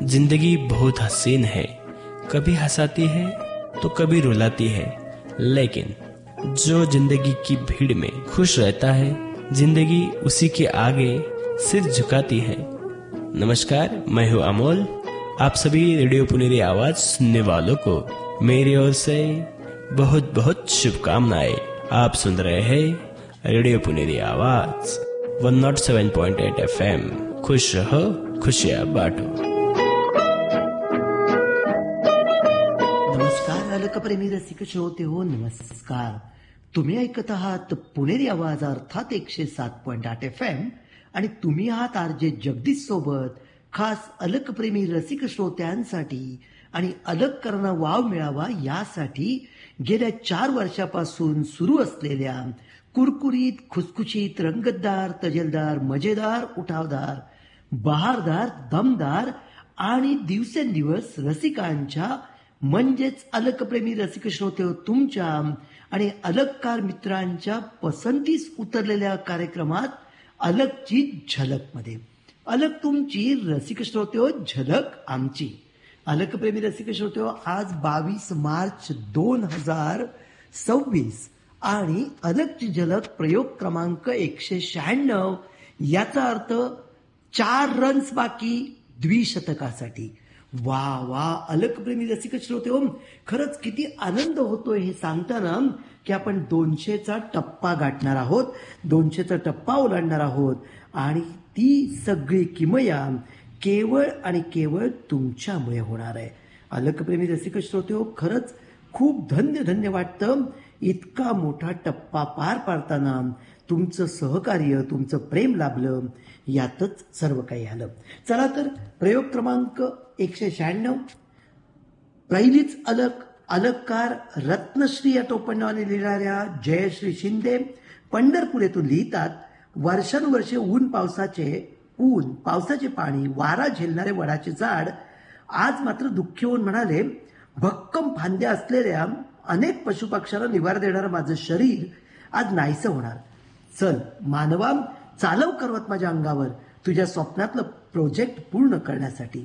जिंदगी बहुत हसीन है, कभी हंसाती है तो कभी रुलाती है, लेकिन जो जिंदगी की भीड़ में खुश रहता है, जिंदगी उसी के आगे सिर झुकाती है। नमस्कार, मैं हूँ अमोल। आप सभी रेडियो पुनेरी आवाज सुनने वालों को मेरी ओर से बहुत बहुत शुभकामनाएं। आप सुन रहे हैं रेडियो पुनेरी आवाज 107.8 FM। खुश रहो, खुशियां बांटो। नमस्कार अलकप्रेमी रसिक श्रोते हो, नमस्कार. तुम्ही ऐकत आहात पुणेरी आवाज अर्थात 107.8 FM आणि तुम्ही आहात आरजे जगदीश सोबत. खास अलकप्रेमी रसिक श्रोत्यांसाठी आणि अलग करणं वाव मिळावा यासाठी गेल्या 4 वर्षापासून सुरू असलेल्या कुरकुरीत, खुसखुशीत, रंगतदार, तजेलदार, मजेदार, उठावदार, बहारदार, दमदार आणि दिवसेंदिवस रसिकांच्या म्हणजेच अलकप्रेमी रसिक श्रोते तुमच्या आणि अलगकार मित्रांच्या पसंतीस उतरलेल्या कार्यक्रमात अलगची झलकमध्ये अलग तुमची रसिक श्रोते हो, झलक आमची. अलकप्रेमी रसिक श्रोते हो, आज 22 मार्च 2026 आणि अलगची झलक प्रयोग क्रमांक 196. याचा अर्थ 4 रन्स बाकी द्विशतकासाठी. वा वा अलकप्रेमी रसिक श्रोते हो, खरंच किती आनंद होतोय हे सांगताना की आपण 200चा टप्पा गाठणार आहोत, 200चा टप्पा ओलांडणार आहोत आणि ती सगळी किमया केवळ आणि केवळ तुमच्यामुळे होणार आहे. अलकप्रेमी रसिक श्रोते हो, खरंच खूप धन्य वाटतं. इतका मोठा टप्पा पार पाडताना तुमचं सहकार्य, तुमचं प्रेम लाभलं, यातच सर्व काही आलं. चला तर प्रयोग क्रमांक 196. पहिलीच अलगकार रत्नश्री या टोपणनावाने लिहिणाऱ्या जयश्री शिंदे पंढरपूर येथून लिहितात. वर्षानुवर्षे ऊन पावसाचे पाणी, वारा झेलणारे वडाचे झाड आज मात्र दुःखी होऊन म्हणाले, भक्कम फांद्या असलेल्या अनेक पशुपक्ष्यांना निवारा देणारं माझं शरीर आज नाहीसं होणार. चल मानवा, चालव करवत माझ्या अंगावर तुझ्या स्वप्नातलं प्रोजेक्ट पूर्ण करण्यासाठी.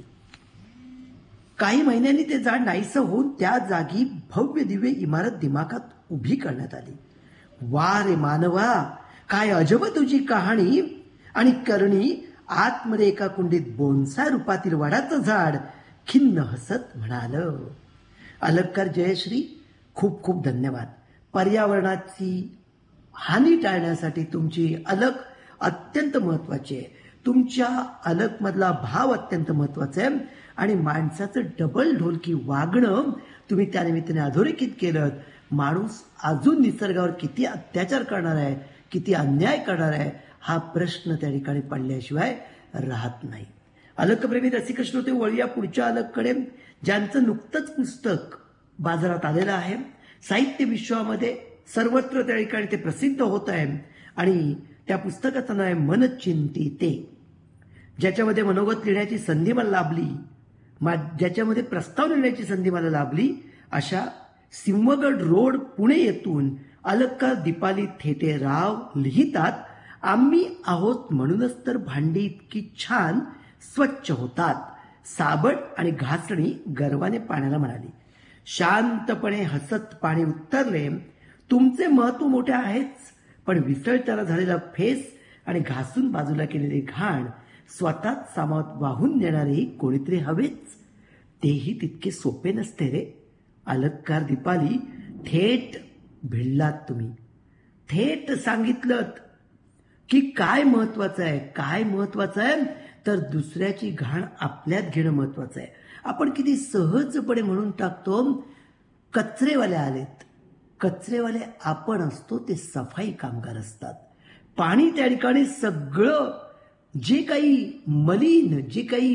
काही महिन्यांनी ते झाड नाहीसं होऊन त्या जागी भव्य दिव्य इमारत दिमाखात उभी करण्यात आली. वा रे मानवा, काय अजब तुझी कहाणी आणि करणी. आतमध्ये एका कुंडीत बोनसाय रूपातील वडाचं झाड खिन्न हसत म्हणालं. अलगकार जयश्री, खूप खूप धन्यवाद. पर्यावरणाची हानी टाळण्यासाठी तुमची अलग अत्यंत महत्वाची आहे. तुमच्या अलग मधला भाव अत्यंत महत्वाचा आहे आणि माणसाचं डबल ढोलकी वागणं तुम्ही त्यानिमित्ताने अधोरेखित केलं. माणूस अजून निसर्गावर किती अत्याचार करणार आहे, किती अन्याय करणार आहे, हा प्रश्न त्या ठिकाणी पडल्याशिवाय राहत नाही. अलकप्रेमी रसिक श्रोते, वळूया पुढच्या अलगकडे, ज्यांचं नुकतंच पुस्तक बाजारात आलेलं आहे. साहित्य विश्वामध्ये सर्वत्र त्या ठिकाणी ते प्रसिद्ध होत आहे आणि त्या पुस्तकाचं नाव आहे मन चिंती ते. ज्याच्यामध्ये मनोगत लिहिण्याची संधी मला लाभली, ज्याच्यामध्ये प्रस्ताव लिहिण्याची संधी मला लाभली, अशा सिंहगड रोड पुणे येथून अलगकार दीपाली थेटेराव लिहितात. आम्ही आहोत म्हणूनच तर भांडी इतकी छान स्वच्छ होतात. साबण आणि घासणी गर्वाने पाण्याला म्हणाली. शांतपणे हसत पाणी उत्तरले, तुमचे महत्व मोठे आहेच, पण विसळत्याला झालेला फेस आणि घासून बाजूला केलेली घाण स्वतःच सामावत वाहून नेणारेही कोणीतरी हवेच. तेही तितके सोपे नसते रे. अलगकार दीपाली, थेट भिडलात तुम्ही. थेट सांगितलं की काय महत्वाचं आहे तर दुसऱ्याची घाण आपल्यात घेणं महत्वाचं आहे. आपण किती सहजपणे म्हणून टाकतो, कचरेवाले आलेत. कचरेवाले आपण असतो, ते सफाई कामगार असतात. पाणी त्या ठिकाणी सगळं जे काही मलिन, जे काही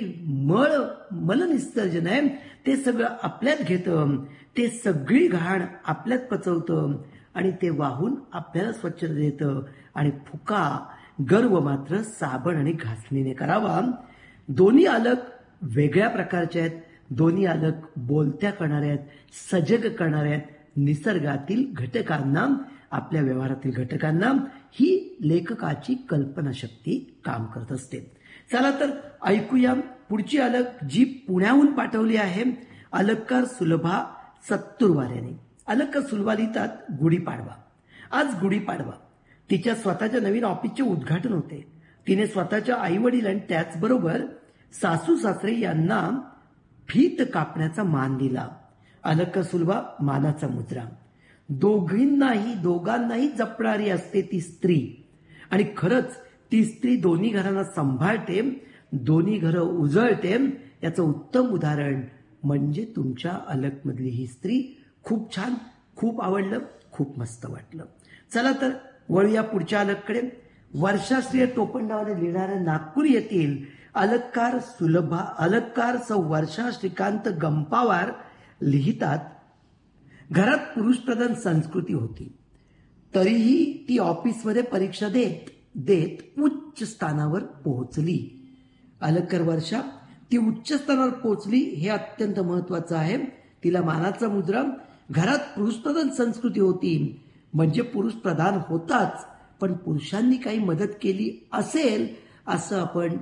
मलनिसर्जन आहे ते सगळं आपल्यात घेतं, ते सगळी घाण आपल्यात पचवतं आणि ते वाहून आपल्याला स्वच्छता देतं. आणि फुका गर्व मात्र साबण आणि घासणीने करावा. दोन्ही अलग वेगळ्या प्रकारच्या आहेत, दोन्ही अलग बोलत्या करणाऱ्या आहेत, सजग करणाऱ्या आहेत. निसर्गातील घटकांना, आपल्या व्यवहारातील घटकांना ही लेखकाची कल्पनाशक्ती काम करत असते. चला तर ऐकूया पुढची अलक जी पुण्याहून पाठवली आहे अलक्कार सुलभा सत्तुरवाल्याने. अलक्कार सुलभा लिहितात गुढीपाडवा. आज गुढीपाडवा. तिच्या स्वतःच्या नवीन ऑफिसचे उद्घाटन होते. तिने स्वतःच्या आई वडील आणि त्याचबरोबर सासू सासरे यांना फीत कापण्याचा मान दिला. अलक्कार सुलभा मानाचा मुद्रा. दोघांनाही जपणारी असते ती स्त्री. आणि खरंच ती स्त्री दोन्ही घरांना सांभाळते, दोन्ही घरं उजळते. याचं उत्तम उदाहरण म्हणजे तुमच्या अलकमधली ही स्त्री. खूप छान, खूप आवडलं, खूप मस्त वाटलं. चला तर वळूया पुढच्या अलककडे. वर्षाश्री टोपणनावाने लिहिणाऱ्या नागपूर येथील अलक्कार सुलभा अलक्कार सौ वर्षा श्रीकांत गंपावार लिहितात, घरात पुरुषप्रधान संस्कृती होती, तरीही ती ऑफिसमध्ये परीक्षा देत उच्च स्थानावर पोहोचली. अलक्कार वर्षा ती उच्च स्थानावर पोहोचली हे अत्यंत महत्वाचं आहे. तिला मानाचा मुद्रा. घरात पुरुषप्रधान संस्कृती होती म्हणजे पुरुष प्रधान होताच, पण पुरुषांनी काही मदत केली असेल असं आपण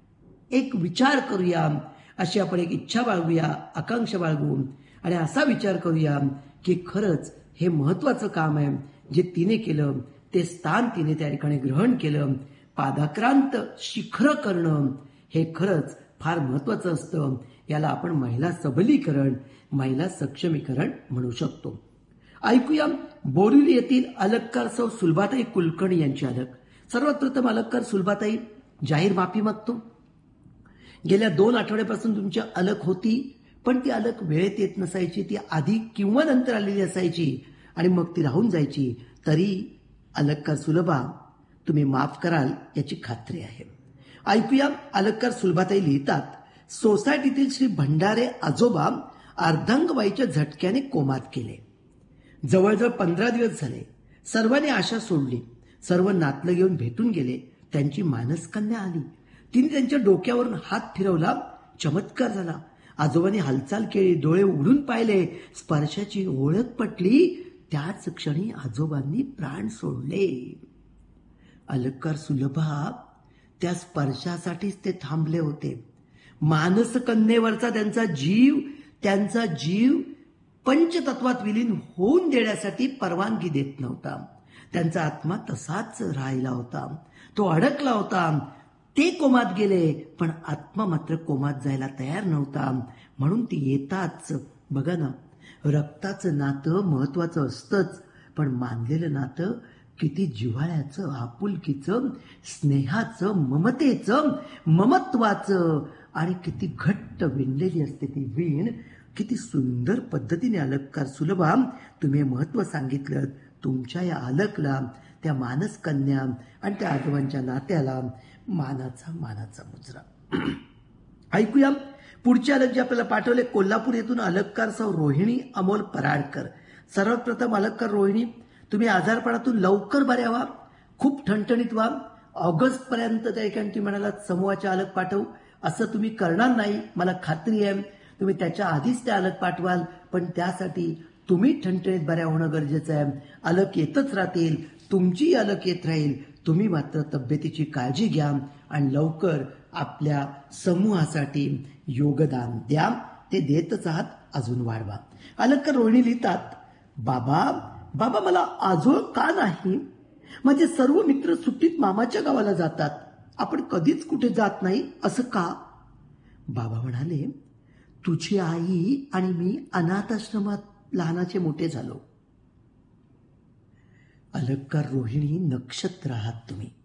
एक विचार करूया, अशी आपण एक इच्छा बाळगूया, आकांक्षा बाळगू आणि असा विचार करूया की खरंच हे महत्वाचं काम आहे जे तिने केलं. ते स्थान तिने त्या ठिकाणी ग्रहण केलं. पादाक्रांत शिखर करणं हे खरंच फार महत्वाचं असतं. याला आपण महिला सबलीकरण, महिला सक्षमीकरण म्हणू शकतो. ऐकूया बोरिवली येथील अलक्कार सौ सुलभाताई कुलकर्णी यांची अलक. सर्वात प्रथम अलक्कार सुलभाताई, जाहीर माफी मागतो. गेल्या 2 आठवड्यापासून तुमची अलक होती, पण ती अलक वेळेत येत नसायची. ती आधी किंवा नंतर आलेली असायची आणि मग ती राहून जायची. तरी अलक्कार सुलभा तुम्ही माफ कराल याची खात्री आहे. ऐकूया अलक्कार सुलभाताई लिहितात, सोसायटीतील श्री भंडारे आजोबा अर्धांगवाईच्या झटक्याने कोमात गेले. जवळजवळ 15 दिवस झाले. सर्वांनी आशा सोडली. सर्व नातलं घेऊन भेटून गेले. त्यांची मानसकन्या आली. तिने त्यांच्या डोक्यावरून हात फिरवला. चमत्कार झाला. आजोबांनी हालचाल केली. डोळे उघडून पाहिले. स्पर्शाची ओळख पटली. त्याच क्षणी आजोबांनी प्राण सोडले. अलक्कार सुलभा त्या स्पर्शासाठीच ते थांबले होते. मानसकन्येवरचा त्यांचा जीव पंचतत्वात विलीन होऊन देण्यासाठी परवानगी देत नव्हता. त्यांचा आत्मा तसाच राहिला होता. तो अडकला होता. ते कोमात गेले, पण आत्मा मात्र कोमात जायला तयार नव्हता. म्हणून ती येताच. बघा ना, रक्ताचं नातं महत्वाचं असतंच, पण मानलेलं नातं किती जिव्हाळ्याचं, आपुलकीचं, स्नेहाचं, ममत्वाचं आणि किती घट्ट विणलेली असते ती वीण. किती सुंदर पद्धतीने अलक्कार सुलभा तुम्ही महत्व सांगितलं. तुमच्या या अलकला, त्या मानसकन्या आणि त्या आजोबांच्या नात्याला मानाचा मुद्रा. ऐकूया पुढचे अलक जे आपल्याला पाठवले. कोल्हापूर येथून अलक्कार सौ रोहिणी अमोल पराडकर. सर्वात प्रथम अलक्कार रोहिणी, तुम्ही आजारपणातून लवकर बऱ्या व्हा, खूप ठणठणीत व्हा. ऑगस्ट पर्यंत त्या ठिकाणी तुम्ही म्हणालात समूहाच्या अलक पाठवू, असं तुम्ही करणार नाही मला खात्री आहे. तुम्ही त्याच्या आधीच त्या अलक पाठवाल, पण त्यासाठी तुम्ही ठणठणीत बऱ्या होणं गरजेचं आहे. अलक येतच राहतील, तुमची अलक येत राहील. तुम्ही मात्र तब्येतीची काळजी घ्या आणि लवकर आपल्या समूहासाठी योगदान द्या. ते देतच आहात, अजून वाढवा. अलक्कार रोहिणी लिहितात, बाबा मला आजोळ का नाही? माझे सर्व मित्र सुट्टीत मामाच्या गावाला जातात. आपण कधीच कुठे जात नाही, असं का? बाबा म्हणाले, तुझी आई आणि मी अनाथ आश्रमात लहानाचे मोठे झालो. अलक्कार रोहिणी, नक्षत्र आहात तुम्ही.